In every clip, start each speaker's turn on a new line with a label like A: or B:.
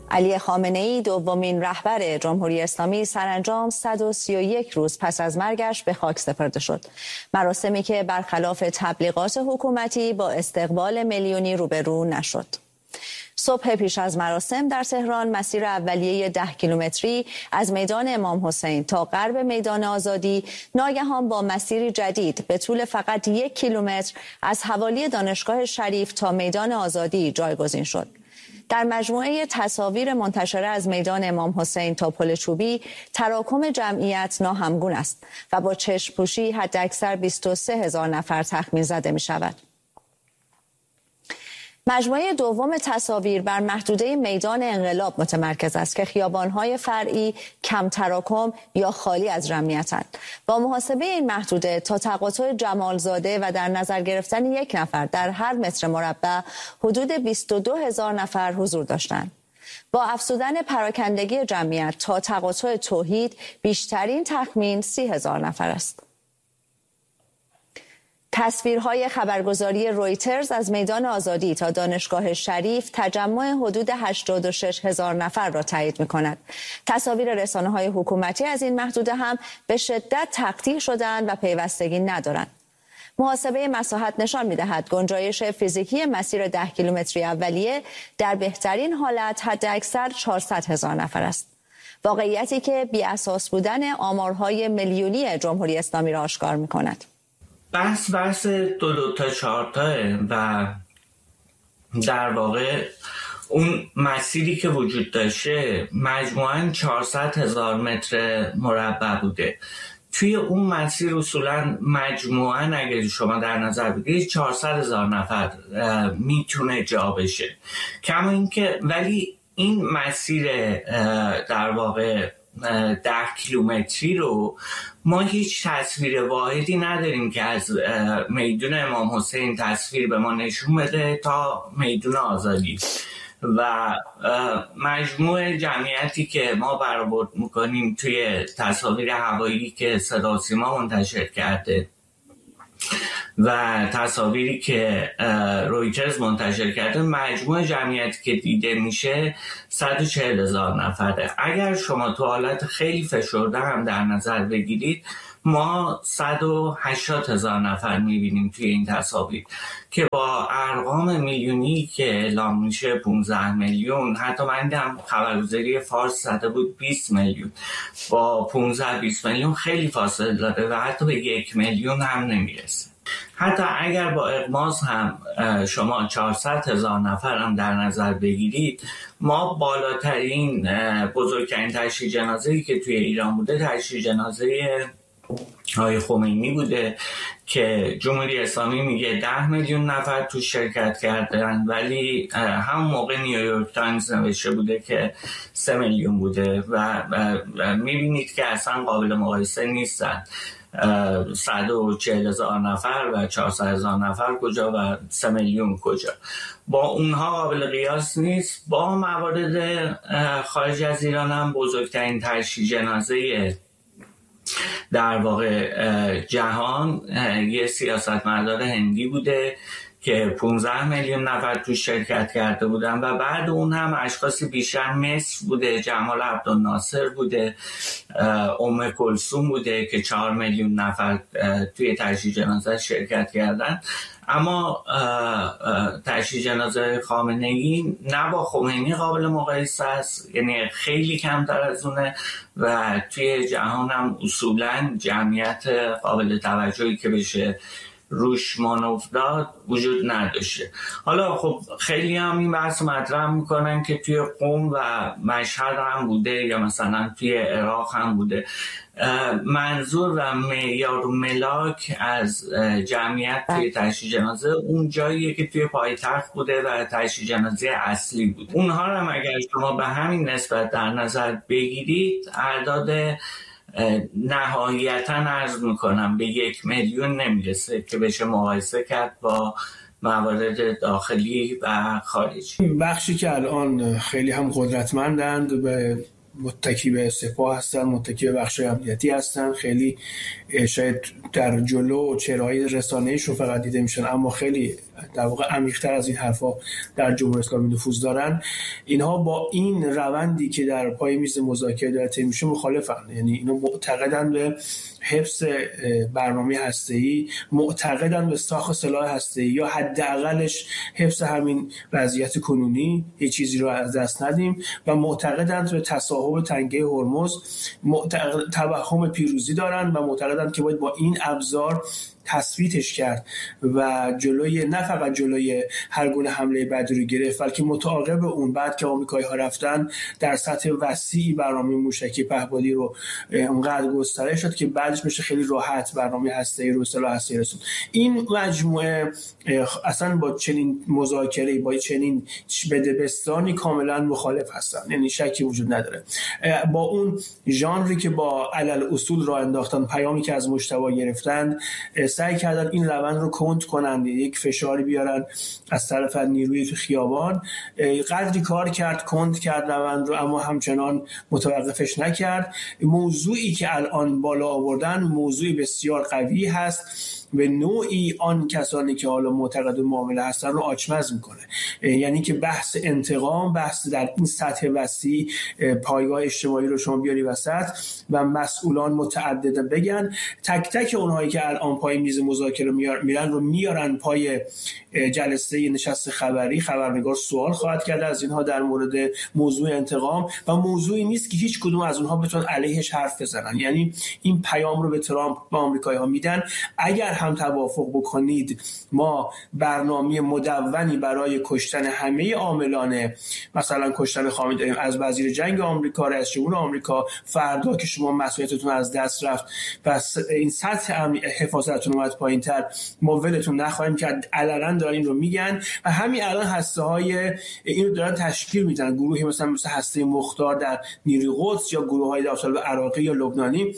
A: علی خامنه‌ای دومین رهبر جمهوری اسلامی سرانجام 131 روز پس از مرگش به خاک سپرده شد. مراسمی که برخلاف تبلیغات حکومتی با استقبال میلیونی روبرو نشد. صبح پیش از مراسم در تهران مسیر اولیه 10 کیلومتری از میدان امام حسین تا غرب میدان آزادی ناگهان با مسیری جدید به طول فقط 1 کیلومتر از حوالی دانشگاه شریف تا میدان آزادی جایگزین شد. در مجموعه تصاویر منتشره از میدان امام حسین تا پل چوبی تراکم جمعیت ناهمگون است و با چشم پوشی حداکثر 23,000 نفر تخمین زده می شود. مجموعه دوم تصاویر بر محدوده میدان انقلاب متمرکز است که خیابان‌های فرعی کم تراکم یا خالی از جمعیتند. با محاسبه این محدوده تا تقاطع جمالزاده و در نظر گرفتن 1 نفر در هر متر مربع حدود 22,000 نفر حضور داشتند. با افزودن پراکندگی جمعیت تا تقاطع توحید بیشترین تخمین 30,000 نفر است. تصویرهای خبرگزاری رویترز از میدان آزادی تا دانشگاه شریف تجمع حدود 86,000 نفر را تایید می‌کند. تصاویر رسانه‌های حکومتی از این محدوده هم به شدت تقطیع شدند و پیوستگی ندارند. محاسبه مساحت نشان می‌دهد گنجایش فیزیکی مسیر 10 کیلومتری اولیه در بهترین حالت حداکثر 400,000 نفر است. واقعیتی که بی‌اساس بودن آمارهای میلیونی جمهوری اسلامی را آشکار می‌کند.
B: بحث 2 تا 4 و در واقع اون مسیری که وجود داشته مجموعاً 400,000 متر مربع بوده. توی اون مسیر اصولاً مجموعاً اگر شما در نظر بگیرید 400,000 نفر میتونه جا بشه. کما اینکه ولی این مسیر در واقع 10 کیلومتری رو ما هیچ تصویر واحدی نداریم که از میدان امام حسین تصویر به ما نشون بده تا میدان آزادی و مجموع جمعیتی که ما برآورد میکنیم توی تصاویر هوایی که صدا و سیما منتشر کرده و تصاویری که رویترز منتشر کرده مجموع جمعیتی که دیده میشه 140,000 نفره. اگر شما تو حالت خیلی فشرده هم در نظر بگیرید ما 180,000 نفر میبینیم توی این تصاویر که با ارقام میلیونی که اعلام میشه 15 میلیون، حتی من دیدم خبرگزاری فارس زده بود 20 میلیون، با 15-20 میلیون خیلی فاصله داره و حتی به 1 میلیون هم نمیرسه. حتی اگر با اغماض هم شما 400,000 نفر هم در نظر بگیرید ما بالاترین بزرگترین تشییع جنازه‌ای که توی ایران بوده تشییع جنازه آقای خمینی بوده که جمهوری اسلامی میگه 10 میلیون نفر تو شرکت کردن ولی همون موقع نیویورک تایمز نوشته بوده که 3 میلیون بوده و میبینید که اصلا قابل مقایسه نیستن. 140,000 نفر و 400,000 نفر کجا و 3 میلیون کجا، با اونها قابل قیاس نیست. با موارد خارج از ایران هم بزرگترین تشییع جنازه در واقع جهان یه سیاستمدار هندی بوده که 15 میلیون نفر تو شرکت کرده بودن و بعد اون هم اشخاصی بیشتر مصر بوده، جمال عبدالناصر بوده، ام کلثوم بوده که 4 میلیون نفر توی تشییع جنازه شرکت کردن. اما تشییع جنازه خامنه‌ای نه با خمینی قابل مقایسه است، یعنی خیلی کمتر از اونه و توی جهان هم اصولاً جمعیت قابل توجهی که بشه روش مانور داد وجود نداشته. حالا خب خیلی هم این بحث مطرح میکنن که توی قم و مشهد هم بوده یا مثلا توی عراق هم بوده. منظور و معیار و ملاک از جمعیت توی تشییع جنازه اون جاییه که توی پایتخت بوده و تشییع جنازه اصلی بود. اونها رو هم اگر شما به همین نسبت در نظر بگیرید اعداد نهایتاً عرض میکنم به 1 میلیون نمیرسه که بشه مقایسه کرد با موارد داخلی و خارجی.
C: بخشی که الان خیلی هم قدرتمندند به متکی به سپاه هستن، متکی به بخش امنیتی هستن، خیلی شاید در جلو چهره‌های رسانه‌ایشون فقط دیده میشن، اما خیلی در واقع عمیق‌تر از این حرفا در جمهوری اسلامی نفوذ دارن. اینها با این روندی که در پای میز مذاکره داره طی میشه مخالفن. یعنی اینا معتقدن به حفظ برنامه هسته‌ای، معتقدن به ساخت سلاح هسته‌ای یا حداقلش حفظ همین وضعیت کنونی، هیچ چیزی رو از دست ندیم، و معتقدن به تصاحب تنگه هرمز، توهم پیروزی دارن و معتقدن که باید با این ابزار تثبیتش کرد و جلوی نه فقط جلوی هر گونه حمله بعدی رو گرفت، بلکه متعاقب اون بعد که آمریکایی‌ها رفتن در سطح وسیعی برنامه موشکی پهپادی رو اونقدر گسترش داد که بعدش میشه خیلی راحت برنامه هسته‌ای رو سلاح هسته‌ای رسوند. این مجموعه اصلا با چنین مذاکره، با چنین بدبستانی کاملا مخالف هستن، یعنی شکی وجود نداره. با اون ژانری که با علل اصول راه انداختن، پیامی که از مجتبی گرفتن، سعی کردن این روند رو کند کنن، یک فشاری بیارن از طرف نیروی تو خیابان. قدری کار کرد، کند کرد روند رو، اما همچنان متوقفش نکرد. موضوعی که الان بالا آوردن موضوعی بسیار قوی هست، به نوعی آن کسانی که حالا معتقد به معامله هستن رو آچمز میکنه. یعنی که بحث انتقام، بحث در این سطح وسیع، پایگاه اجتماعی رو شما بیاری وسط و مسئولان متعدد بگن، تک تک اونهایی که الان پای میز مذاکره میرن رو میارن پای جلسه نشست خبری. خبرنگار سوال خواهد کرد از اینها در مورد موضوع انتقام و موضوعی نیست که هیچ کدوم از اونها بتونن علیهش حرف بزنن. یعنی این پیام رو به ترامپ و آمریکایی‌ها میدن: اگر هم توافق بکنید ما برنامه مدونی برای کشتن همه عاملان، مثلا کشتن خامنه‌ای از وزیر جنگ آمریکا، رئیس جمهور آمریکا، فردا که شما مسئولیتتون از دست رفت پس این سطح حفاظتتون اومد پایین‌تر، ما ولتون نخواهیم کرد. علنا دارن این رو میگن و همین الان هسته‌های این رو دارن تشکیل میدن، گروهی مثل هسته مختار در نیروی قدس یا گروه‌های داخل عراقی یا لبنانی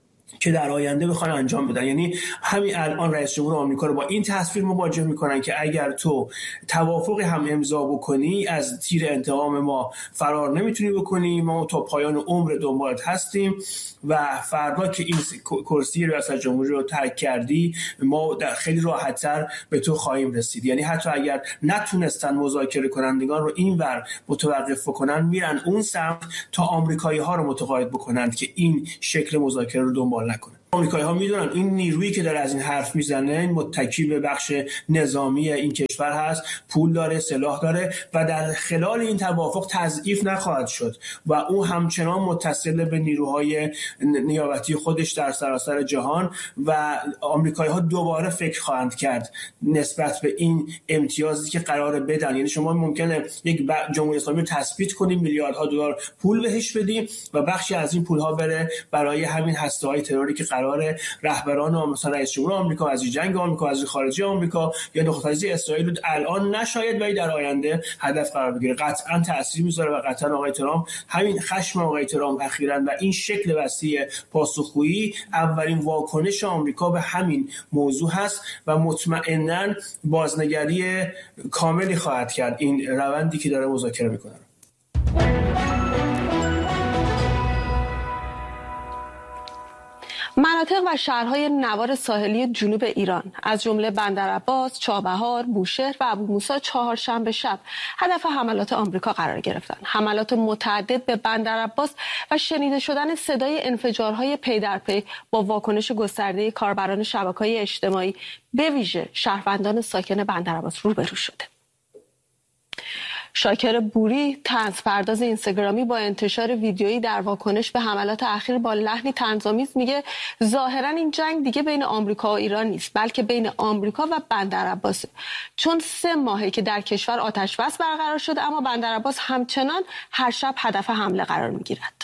C: که در آینده بخوان انجام بدن. یعنی همین الان رئیس جمهور آمریکا رو با این تصویر مواجه میکنن که اگر تو توافقی هم امضا بکنی از تیر انتقام ما فرار نمیتونی بکنی، ما تا پایان عمر دنبالت هستیم و فردا که این کرسی ریاست جمهوری رو ترک کردی ما در خیلی راحت‌تر به تو خواهیم رسید. یعنی حتی اگر نتونستن مذاکره کنندگان رو اینور متوقف بکنن، میرن اون سمت تا آمریکایی‌ها رو متقاعد بکنن که این شکل مذاکره رو دنبال نکنه. آمریکایی‌ها میدونن این نیرویی که داره از این حرف میزنه متکی به بخش نظامی این کشور هست، پول داره، سلاح داره و در خلال این توافق تضعیف نخواهد شد و او همچنان متصل به نیروهای نیابتی خودش در سراسر جهان و آمریکایی‌ها دوباره فکر خواهند کرد نسبت به این امتیازی که قراره بدن. یعنی شما ممکنه یک جمهوری اسلامی رو تثبیت کنیم، میلیاردها دلار پول بهش بدیم و بخشی از این پول‌ها بره برای همین هسته‌های تروری که قراره رهبران مثلا رئیس جمهور آمریکا، وزیر جنگ آمریکا، وزیر خارجه آمریکا یا نخست وزیر اسرائیل الان نشاید ولی در آینده هدف قرار بگیره. قطعا تاثیر میذاره و قطعا آقای ترامپ، همین خشم آقای ترامپ اخیراً و این شکل وسیع پاسخگویی اولین واکنش آمریکا به همین موضوع هست و مطمئناً بازنگری کاملی خواهد کرد این روندی که داره مذاکره میکنه.
D: مناطق و شهرهای نوار ساحلی جنوب ایران از جمله بندرعباس، چابهار، بوشهر و ابوموسی چهارشنبه شب هدف حملات آمریکا قرار گرفتند. حملات متعدد به بندرعباس و شنیده شدن صدای انفجارهای پی در پی با واکنش گسترده کاربران شبکه‌های اجتماعی به ویژه شهروندان ساکن بندرعباس روبرو شده. شاکر بوری، طنزپرداز اینستاگرامی، با انتشار ویدیویی در واکنش به حملات اخیر با لحنی طنزآمیز میگه ظاهرا این جنگ دیگه بین آمریکا و ایران نیست بلکه بین آمریکا و بندرعباسه، چون 3 ماهه که در کشور آتش بس برقرار شده اما بندرعباس همچنان هر شب هدف حمله قرار میگیرد.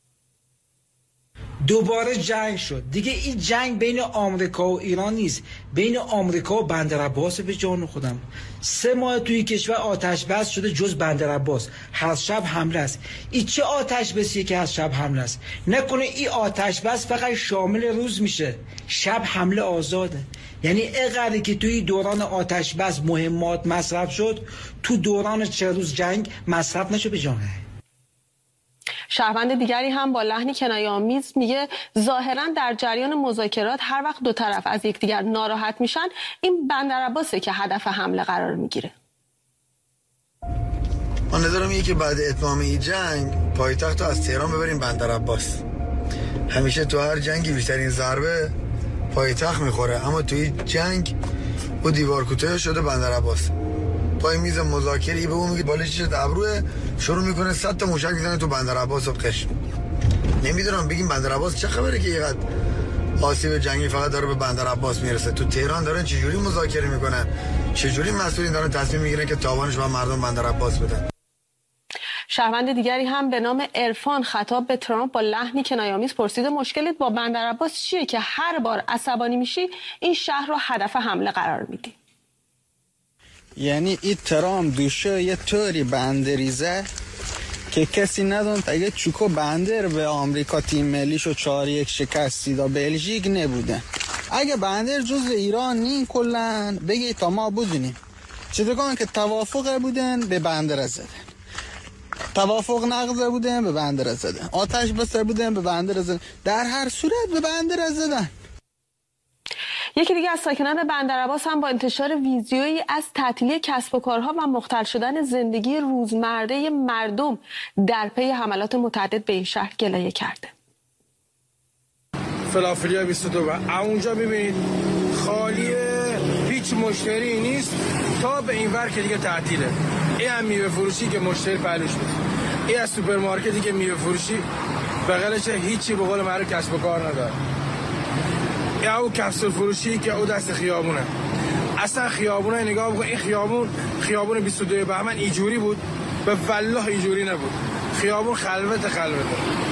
E: دوباره جنگ شد دیگه. این جنگ بین آمریکا و ایران نیست، بین آمریکا و بندرعباس. به جان خودم 3 ماه توی کشور آتش بس شده جز بندرعباس هر شب حمله است. این چه آتش بسیه که هر شب حمله است؟ نکنه این آتش بس فقط شامل روز میشه، شب حمله آزاده؟ یعنی اقدری که توی دوران آتش بس مهمات مصرف شد تو دوران 4 روز جنگ مصرف نشد به جان.
D: شهروند دیگری هم با لحنی کنایه‌آمیز میگه ظاهراً در جریان مذاکرات هر وقت دو طرف از یکدیگر ناراحت میشن این بندرعباسه که هدف حمله قرار میگیره.
F: من نظرم اینه که بعد اتمام این جنگ پایتخت رو از تهران ببریم بندرعباس. همیشه تو هر جنگی بیشترین ضربه پایتخت میخوره، اما تو این جنگ او دیوار کوتاه شده بندرعباس. پای میز مذاکره به اون میگه بالش شد ابروه، شروع میکنه 100 تا موشک میزنه تو بندرعباس و قش. نمیدونم بگیم بندرعباس چه خبره که اینقدر آسیب جنگی فقط داره به بندرعباس میرسه. تو تهران دارن چجوری مذاکره میکنن، چجوری مسئولین دارن تصمیم میگیرن که تاوانش به مردم بندرعباس بدن.
D: شهروند دیگری هم به نام عرفان خطاب به ترامپ با لحنی کنایه‌آمیز پرسیده مشکلت با بندرعباس چیه که هر بار عصبانی میشی این شهر رو هدف حمله قرار میدی؟
G: یعنی این ترامپ دوشه یه طوری بندریزه که کسی ندون اگه چوکو بندر به آمریکا تیم ملیشو 4-1 شکستی دا بلژیک نبوده. اگه بندر جز ایران نین کلن بگی تا ما بدونیم چطور که توافق بودن به بندر زدن، توافق نقض بودن به بندر زدن، آتش بسر بودن به بندر زدن، در هر صورت به بندر زدن.
D: یکی دیگه از ساکنان بندرعباس هم با انتشار ویدیویی از تعطیلی کسب و کارها و مختل شدن زندگی روزمره مردم در پی حملات متعدد به این شهر گلایه کرده.
C: فلافلیا 22 اونجا ببینید خالیه، هیچ مشتری نیست تا به این ور که دیگه تعطیله. این هم میوه فروشی که مشتری پهلوش بود، این از سوپرمارکتی که میوه فروشی بغلش هیچی به قول معروف کسب و کار نداره. یا او کپسول فروشی که او دست خیابونه. اصلا خیابونه نگاه بکن، این خیابون 22 بهمن اینجوری بود، به والله اینجوری نبود. خیابون خلوته